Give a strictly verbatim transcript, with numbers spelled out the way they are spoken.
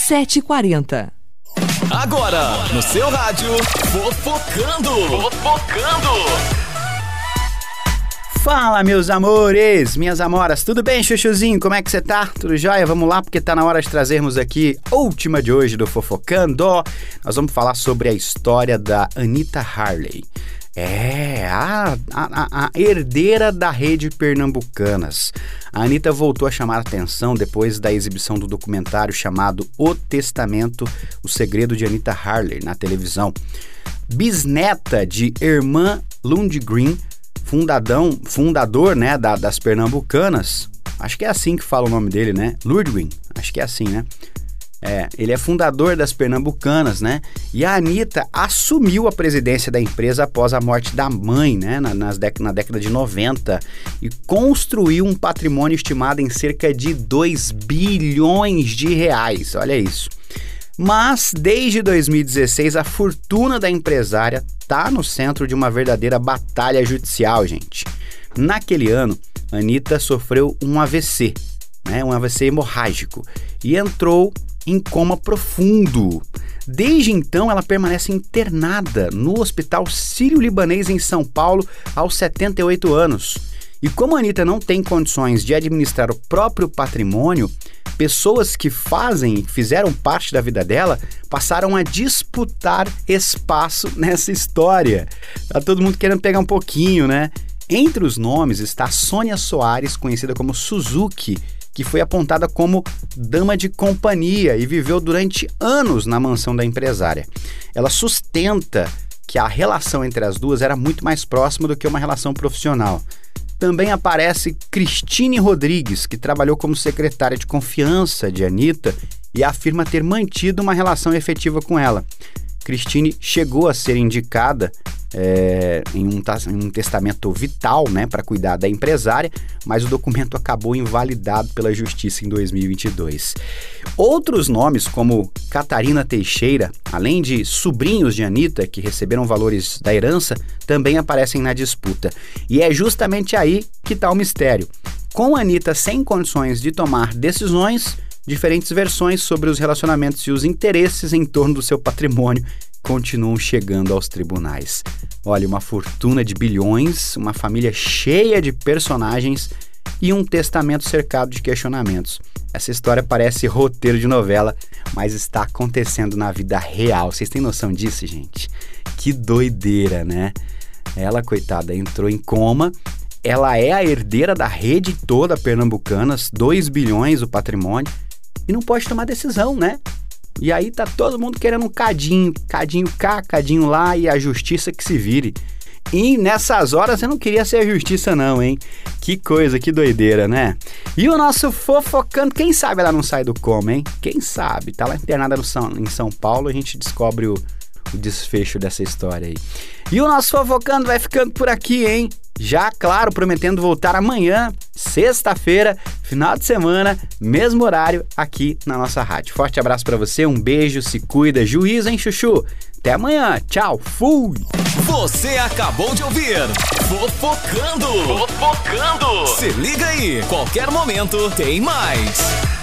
sete e quarenta. Agora, no seu rádio, Fofocando. Fofocando. Fala, meus amores, minhas amoras, tudo bem, chuchuzinho? Como é que você tá? Tudo jóia? Vamos lá, porque tá na hora de trazermos aqui a última de hoje do Fofocando. Nós vamos falar sobre a história da Anitta Harley. É, a, a, a herdeira da rede Pernambucanas. A Anitta voltou a chamar a atenção depois da exibição do documentário chamado O Testamento, o Segredo de Anitta Harley, na televisão. Bisneta de Irmã Lundgren, fundadão, fundador né, da, das Pernambucanas, acho que é assim que fala o nome dele, né? Lundgren, acho que é assim, né? É, ele é fundador das Pernambucanas, né? E a Anitta assumiu a presidência da empresa após a morte da mãe, né? Na, nas dec- na década de noventa, e construiu um patrimônio estimado em cerca de dois bilhões de reais, olha isso. Mas, desde dois mil e dezesseis, a fortuna da empresária está no centro de uma verdadeira batalha judicial, gente. Naquele ano, a Anitta sofreu um A V C, né? Um A V C hemorrágico, e entrou em coma profundo. Desde então, ela permanece internada no Hospital Sírio-Libanês em São Paulo aos setenta e oito anos. E como a Anitta não tem condições de administrar o próprio patrimônio, pessoas que fazem, fizeram parte da vida dela, passaram a disputar espaço nessa história. Tá todo mundo querendo pegar um pouquinho, né? Entre os nomes está Sônia Soares, conhecida como Suzuki, que foi apontada como dama de companhia e viveu durante anos na mansão da empresária. Ela sustenta que a relação entre as duas era muito mais próxima do que uma relação profissional. Também aparece Cristine Rodrigues, que trabalhou como secretária de confiança de Anitta e afirma ter mantido uma relação efetiva com ela. Cristine chegou a ser indicada é, em, um, em um testamento vital, né, para cuidar da empresária, mas o documento acabou invalidado pela justiça em dois mil e vinte e dois. Outros nomes, como Catarina Teixeira, além de sobrinhos de Anitta, que receberam valores da herança, também aparecem na disputa. E é justamente aí que está o mistério. Com a Anitta sem condições de tomar decisões, diferentes versões sobre os relacionamentos e os interesses em torno do seu patrimônio continuam chegando aos tribunais. Olha, uma fortuna de bilhões, uma família cheia de personagens e um testamento cercado de questionamentos. Essa história parece roteiro de novela, mas está acontecendo na vida real. Vocês têm noção disso, gente? Que doideira, né? Ela, coitada, entrou em coma. Ela é a herdeira da rede toda Pernambucanas, dois bilhões o patrimônio, e não pode tomar decisão, né? E aí tá todo mundo querendo um cadinho, cadinho cá, cadinho lá, e a justiça que se vire. E nessas horas eu não queria ser a justiça não, hein? Que coisa, que doideira, né? E o nosso Fofocando, quem sabe ela não sai do coma, hein? Quem sabe? Tá lá internada no São, em São Paulo, a gente descobre o, o desfecho dessa história aí. E o nosso Fofocando vai ficando por aqui, hein? Já, claro, prometendo voltar amanhã, sexta-feira, final de semana, mesmo horário, aqui na nossa rádio. Forte abraço pra você, um beijo, se cuida, juízo, hein, chuchu? Até amanhã, tchau, fui! Você acabou de ouvir Fofocando. Fofocando. Se liga aí, qualquer momento tem mais.